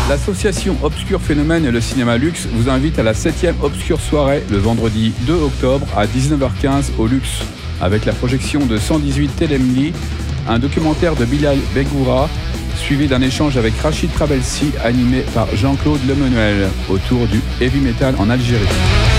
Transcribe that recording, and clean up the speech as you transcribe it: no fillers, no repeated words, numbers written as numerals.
L'association Obscur Phénomène et le cinéma Luxe vous invite à la 7e Obscure Soirée le vendredi 2 octobre à 19h15 au Luxe, avec la projection de 118 Telemli, un documentaire de Bilal Begoura, suivi d'un échange avec Rachid Trabelsi animé par Jean-Claude Lemenuel autour du heavy metal en Algérie.